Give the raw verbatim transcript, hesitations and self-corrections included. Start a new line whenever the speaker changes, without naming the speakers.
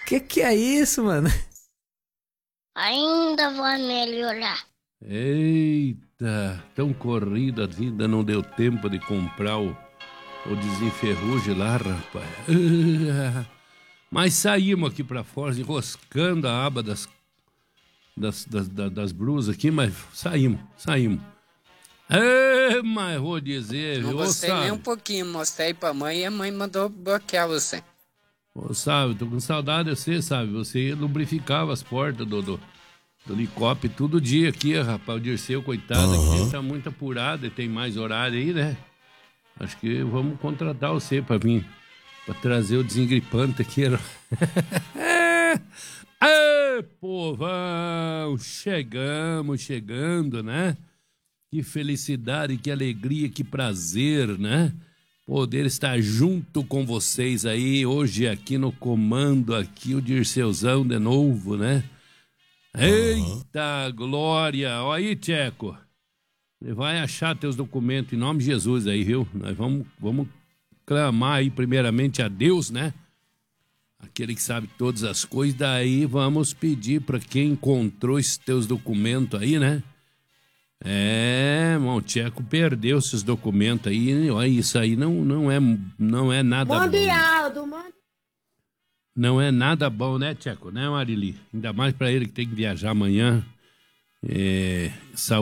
Que que é isso, mano?
Ainda vai melhorar.
Eita, tão corrida a vida, não deu tempo de comprar o, o desenferruje lá, rapaz. Ah, mas saímos aqui pra fora, enroscando a aba das, das, das, das, das brusas aqui, mas saímos, saímos. É, mas vou dizer,
Não
viu, ô
gostei nem um
Sábio?
pouquinho. Mostrei pra mãe e a mãe mandou bloquear você.
Ô Sábio, tô com saudade de você, sabe? Você lubrificava as portas do, do, do helicóptero todo dia aqui, rapaz. O Dirceu, coitado, aqui ele tá muito apurado e tem mais horário aí, né? Acho que vamos contratar você pra vir, pra trazer o desengripante aqui. Ê, povão, chegamos, chegando, né? Que felicidade, que alegria, que prazer, né? Poder estar junto com vocês aí, hoje aqui no comando, aqui o Dirceuzão de novo, né? Eita, glória! Olha aí, Tcheco. Você vai achar teus documentos em nome de Jesus aí, viu? Nós vamos, vamos clamar aí primeiramente a Deus, né? Aquele que sabe todas as coisas. Daí vamos pedir para quem encontrou esses teus documentos aí, né? É, irmão, o Tcheco perdeu esses documentos aí. Olha, isso aí não, não, é, não é nada bom.
Aldo, manda.
Não é nada bom, né, Tcheco? Né, Marili? Ainda mais para ele que tem que viajar amanhã. É, saúde.